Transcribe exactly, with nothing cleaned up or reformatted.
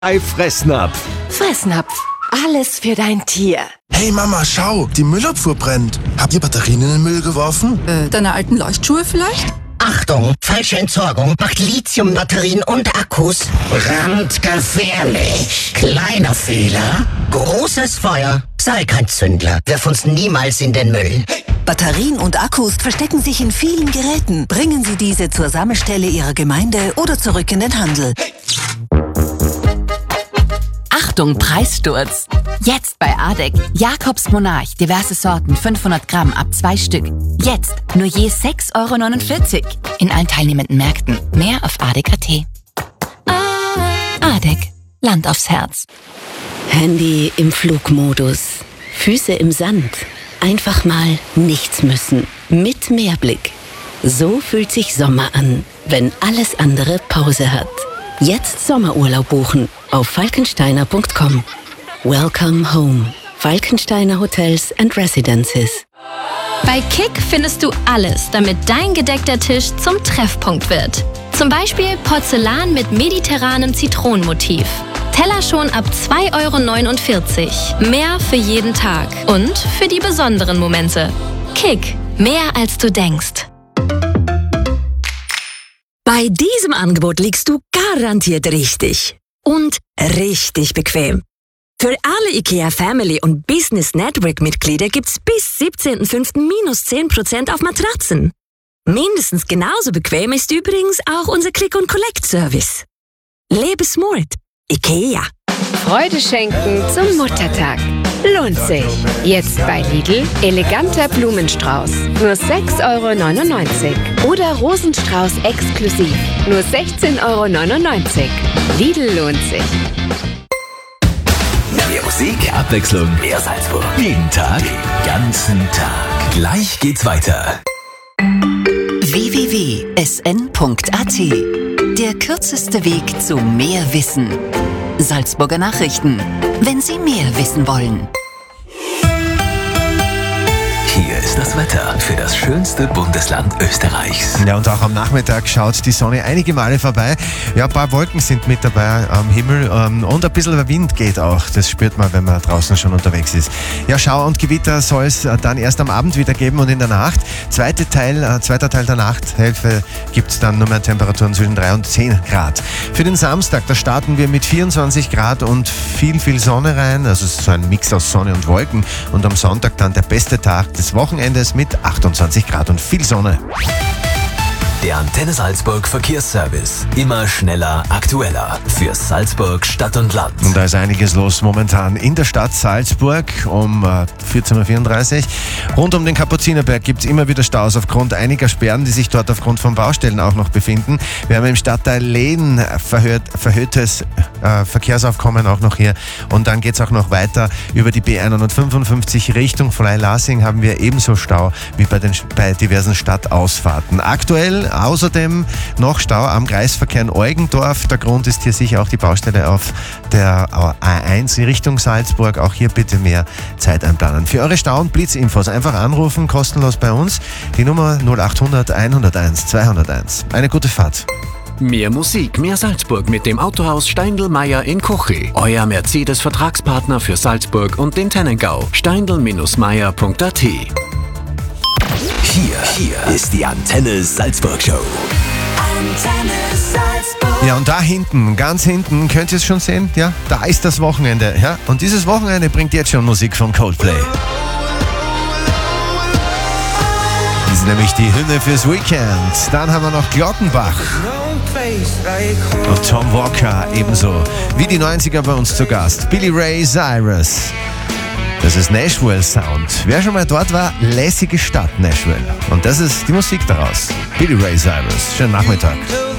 Ei Fressnapf. Fressnapf, alles für dein Tier. Hey Mama, schau, die Müllabfuhr brennt. Habt ihr Batterien in den Müll geworfen? Äh, deine alten Leuchtschuhe vielleicht? Achtung, falsche Entsorgung macht Lithiumbatterien und Akkus brandgefährlich. Kleiner Fehler, großes Feuer. Sei kein Zündler, wirf uns niemals in den Müll. Batterien und Akkus verstecken sich in vielen Geräten. Bringen Sie diese zur Sammelstelle Ihrer Gemeinde oder zurück in den Handel. Achtung, Preissturz. Jetzt bei Adek. Jakobs Monarch, diverse Sorten, fünfhundert Gramm ab zwei Stück. Jetzt nur je sechs Euro neunundvierzig. In allen teilnehmenden Märkten. Mehr auf adek punkt at. Adek. Land aufs Herz. Handy im Flugmodus. Füße im Sand. Einfach mal nichts müssen. Mit Meerblick. So fühlt sich Sommer an, wenn alles andere Pause hat. Jetzt Sommerurlaub buchen auf falkensteiner punkt com. Welcome home. Falkensteiner Hotels and Residences. Bei Kick findest du alles, damit dein gedeckter Tisch zum Treffpunkt wird. Zum Beispiel Porzellan mit mediterranem Zitronenmotiv. Teller schon ab zwei Euro neunundvierzig. Mehr für jeden Tag und für die besonderen Momente. Kick, mehr als du denkst. Bei diesem Angebot liegst du garantiert richtig. Und richtig bequem. Für alle IKEA Family und Business Network Mitglieder gibt's bis siebzehnten fünften minus zehn Prozent auf Matratzen. Mindestens genauso bequem ist übrigens auch unser Click-and-Collect-Service. Lebe smart. IKEA. Freude schenken zum Muttertag. Lohnt sich. Jetzt bei Lidl eleganter Blumenstrauß. Nur sechs Euro neunundneunzig. Oder Rosenstrauß exklusiv. Nur sechzehn Euro neunundneunzig. Lidl lohnt sich. Mehr Musik, Abwechslung, mehr Salzburg. Jeden Tag, den ganzen Tag. Gleich geht's weiter. w w w punkt s n punkt a t. Der kürzeste Weg zu mehr Wissen. Salzburger Nachrichten. Wenn Sie mehr wissen wollen. Hier ist das Wetter für das schönste Bundesland Österreichs. Ja, und auch am Nachmittag schaut die Sonne einige Male vorbei. Ja, ein paar Wolken sind mit dabei am Himmel und ein bisschen Wind geht auch. Das spürt man, wenn man draußen schon unterwegs ist. Ja, Schauer und Gewitter soll es dann erst am Abend wieder geben und in der Nacht. Zweite Teil, äh, zweiter Teil der Nachthälfte gibt es dann nur mehr Temperaturen zwischen drei und zehn Grad. Für den Samstag, da starten wir mit vierundzwanzig Grad und viel, viel Sonne rein. Also so ein Mix aus Sonne und Wolken. Und am Sonntag dann der beste Tag des Wochenendes mit achtundzwanzig Grad und viel Sonne. Der Antenne Salzburg Verkehrsservice. Immer schneller, aktueller. Für Salzburg, Stadt und Land. Und da ist einiges los momentan in der Stadt Salzburg um äh, vierzehn Uhr vierunddreißig. Rund um den Kapuzinerberg gibt es immer wieder Staus aufgrund einiger Sperren, die sich dort aufgrund von Baustellen auch noch befinden. Wir haben im Stadtteil Lehn verhört, verhöhtes äh, Verkehrsaufkommen auch noch hier. Und dann geht es auch noch weiter über die B hundertfünfundfünfzig Richtung Freilassing haben wir ebenso Stau wie bei, den, bei diversen Stadtausfahrten. Aktuell außerdem noch Stau am Kreisverkehr in Eugendorf. Der Grund ist hier sicher auch die Baustelle auf der A eins Richtung Salzburg. Auch hier bitte mehr Zeit einplanen. Für eure Stau- und Blitzinfos einfach anrufen, kostenlos bei uns. Die Nummer null achthundert hunderteins zweihunderteins. Eine gute Fahrt. Mehr Musik, mehr Salzburg mit dem Autohaus Steindl-Meyer in Kochi. Euer Mercedes-Vertragspartner für Salzburg und den Tennengau. steindl Meyer punkt a t. Hier, hier ist die Antenne Salzburg Show. Antenne Salzburg. Ja, und da hinten, ganz hinten, könnt ihr es schon sehen? Ja, da ist das Wochenende. Ja? Und dieses Wochenende bringt jetzt schon Musik von Coldplay. Das ist nämlich die Hymne fürs Weekend. Dann haben wir noch Glockenbach. Und Tom Walker ebenso. Wie die neunziger bei uns zu Gast. Billy Ray Cyrus. Das ist Nashville Sound. Wer schon mal dort war, lässige Stadt Nashville. Und das ist die Musik daraus. Billy Ray Cyrus. Schönen Nachmittag.